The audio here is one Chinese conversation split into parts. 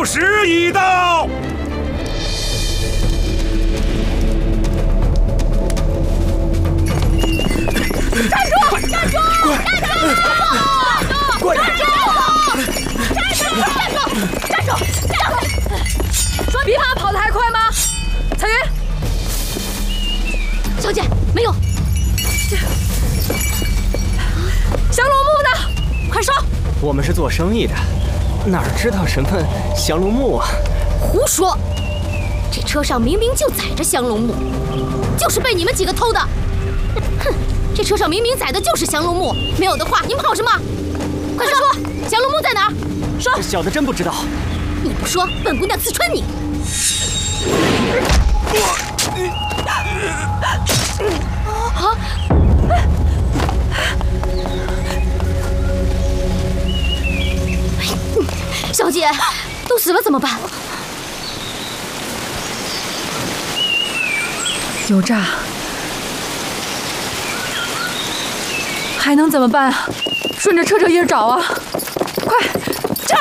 时已到。 站住！站住！站住！ 过来！ 站住！站住！说比马跑得还快吗？彩云，小姐没有。降龙木呢？快说！ 我们是做生意的，哪知道什么降龙木啊？ 胡说！这车上明明就载着降龙木，就是被你们几个偷的。哼！这车上明明载的就是降龙木，没有的话，你们跑什么？快说，降龙木在哪儿？说！ 小的真不知道。 你不说，本姑娘刺穿你！啊！小姐，都死了怎么办？ 油炸。还能怎么办啊？顺着车印找啊！快，炸！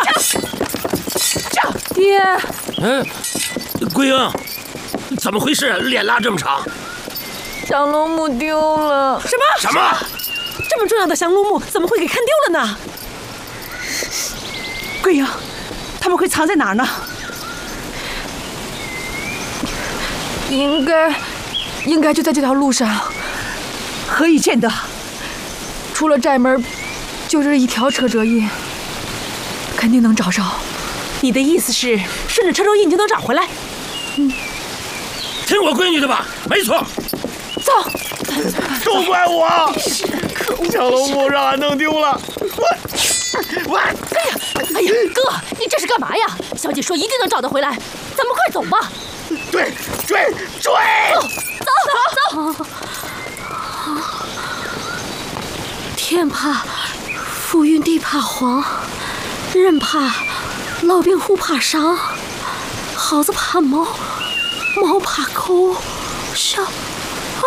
爹！ 桂英，怎么回事？脸拉这么长？ 降龙木丢了！ 什么？ 这么重要的降龙木怎么会给看丢了呢？桂英，他们会藏在哪儿呢？ 应该就在这条路上。 何以见得？ 出了寨门，就这一条车印，肯定能找着。 你的意思是顺着车印就能找回来？ 听我闺女的吧，没错。 走。 都怪我！降龙木让俺弄丢了。我！ 哎呀，哥，你这是干嘛呀？小姐说一定能找得回来，咱们快走吧。 对，追！ 走！天怕浮云，地怕黄，人怕老兵，虎怕伤，耗子怕猫，猫怕狗，小